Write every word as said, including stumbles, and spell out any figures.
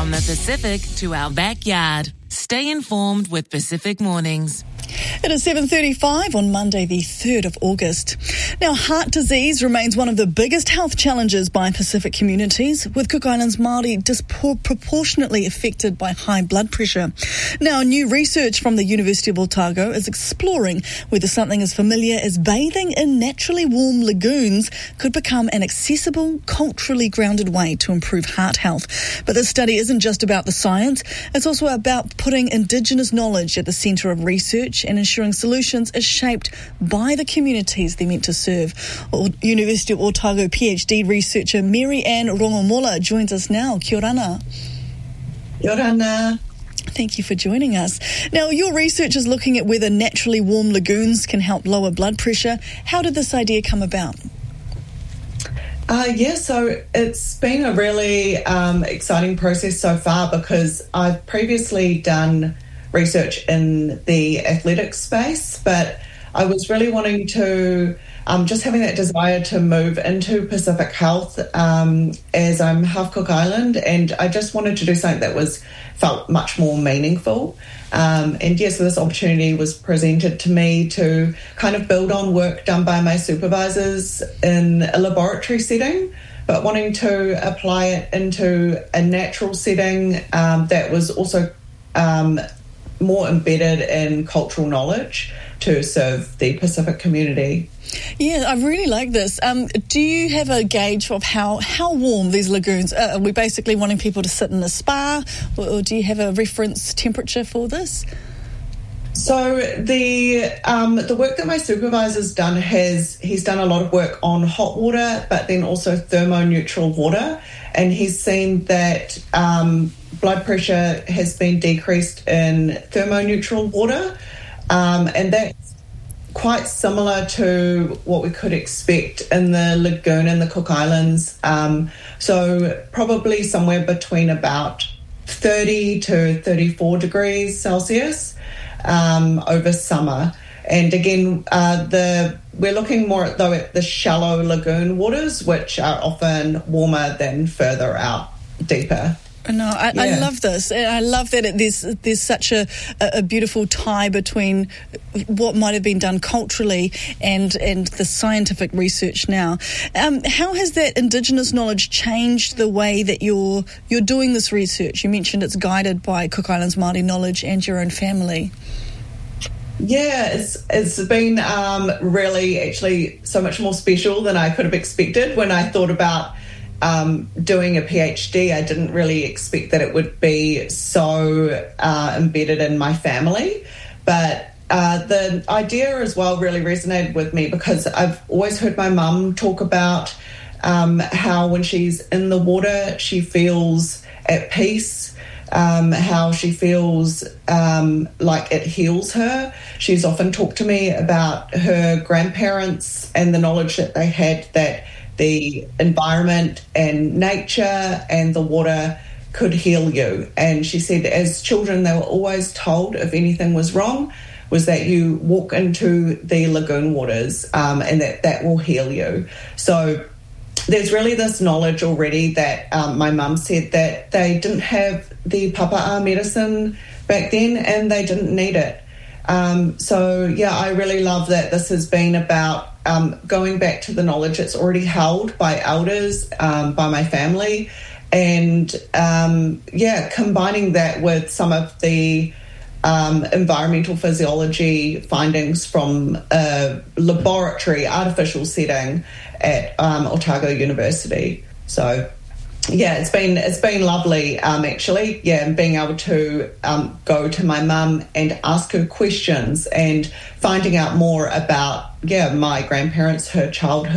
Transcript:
From the Pacific to our backyard. Stay informed with Pacific Mornings. It is seven thirty-five on Monday, the third of August. Now, heart disease remains one of the biggest health challenges by Pacific communities, with Cook Islands Māori disproportionately affected by high blood pressure. Now, new research from the University of Otago is exploring whether something as familiar as bathing in naturally warm lagoons could become an accessible, culturally grounded way to improve heart health. But this study isn't just about the science, it's also about putting Indigenous knowledge at the centre of research and ensuring solutions are shaped by the communities they're meant to serve. University of Otago PhD researcher Mary Ann Rongomola joins us now. Kia ora. Kia ora. Thank you for joining us. Now, your research is looking at whether naturally warm lagoons can help lower blood pressure. How did this idea come about? Uh, yeah, so it's been a really um, exciting process so far because I've previously done research in the athletics space, but I was really wanting to, um, just having that desire to move into Pacific Health um, as I'm half Cook Island, and I just wanted to do something that was felt much more meaningful. Um, and yes, so this opportunity was presented to me to kind of build on work done by my supervisors in a laboratory setting, but wanting to apply it into a natural setting um, that was also um, more embedded in cultural knowledge to serve the Pacific community. Yeah, I really like this. Um, do you have a gauge of how, how warm these lagoons are? Are we basically wanting people to sit in a spa, or, or do you have a reference temperature for this? So the um, the work that my supervisor's done has, he's done a lot of work on hot water, but then also thermoneutral water, and he's seen that um, blood pressure has been decreased in thermoneutral water, um, and that's quite similar to what we could expect in the lagoon in the Cook Islands. Um, so probably somewhere between about thirty to thirty-four degrees Celsius um, over summer. And again, uh, the we're looking more at, though, at the shallow lagoon waters, which are often warmer than further out, deeper. No, I, yeah. I love this. I love that it, there's there's such a, a beautiful tie between what might have been done culturally and, and the scientific research now. Um, how has that Indigenous knowledge changed the way that you're you're doing this research? You mentioned it's guided by Cook Islands Māori knowledge and your own family. Yeah, it's it's been um, really actually so much more special than I could have expected when I thought about Um, doing a PhD. I didn't really expect that it would be so uh, embedded in my family, but uh, the idea as well really resonated with me because I've always heard my mum talk about um, how when she's in the water she feels at peace, um, how she feels um, like it heals her. She's often talked to me about her grandparents and the knowledge that they had that the environment and nature and the water could heal you. And she said as children they were always told if anything was wrong was that you walk into the lagoon waters um, and that that will heal you. So there's really this knowledge already that um, my mum said that they didn't have the papa'a medicine back then and they didn't need it. Um, so, yeah, I really love that this has been about um, going back to the knowledge that's already held by elders, um, by my family, and, um, yeah, combining that with some of the um, environmental physiology findings from a laboratory artificial setting at um, Otago University. So, yeah, it's been it's been lovely, um, actually, yeah, and being able to um, go to my mum and ask her questions and finding out more about, yeah, my grandparents, her childhood,